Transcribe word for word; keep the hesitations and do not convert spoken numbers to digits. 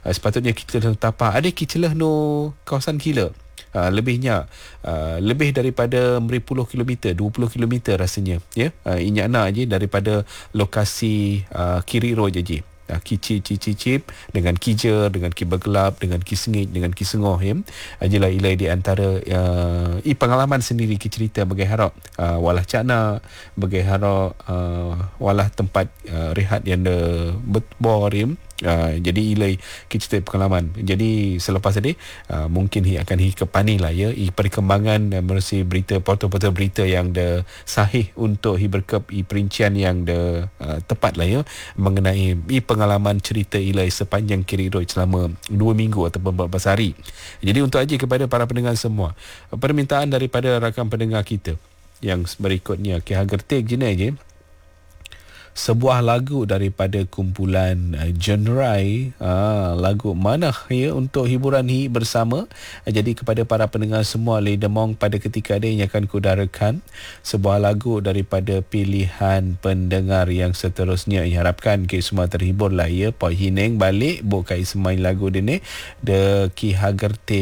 uh, sepatutnya kita tapak ada kicelah no kawasan kila. Uh, lebihnya uh, lebih daripada sepuluh kilometer, dua puluh kilometer rasanya ya. Uh, inyak nak je daripada lokasi uh, Kiri Road je je. Uh, kici cici cip dengan kija, dengan ki bergelap, dengan ki sengit, dengan ki sengoh ya. Uh, jelah ilai di antara uh, i pengalaman sendiri ki cerita bagai harap uh, walah cakna bagai harap uh, walah tempat uh, rehat yang de betbor ya. Uh, jadi ilai kita pengalaman. Jadi selepas tadi uh, mungkin hi akan hi kepani lah ya i perkembangan uh, melalui berita portal-portal berita yang de sahih untuk hi berkep i perincian yang de uh, tepat lah ya mengenai i pengalaman cerita ilai sepanjang Kiri Road selama dua minggu ataupun empat belas hari. Jadi untuk aja kepada para pendengar semua, permintaan daripada rakan pendengar kita yang berikutnya Ki Hagertik je je sebuah lagu daripada kumpulan uh, genre uh, lagu mana ya untuk hiburan hi bersama. Uh, jadi kepada para pendengar semua Le Demong pada ketika ini yang akan kudarakan sebuah lagu daripada pilihan pendengar yang seterusnya. Harapkan ke semua terhibur lah ya. Poi Hineng balik bukai semai lagu dia ni de Ki Hagertik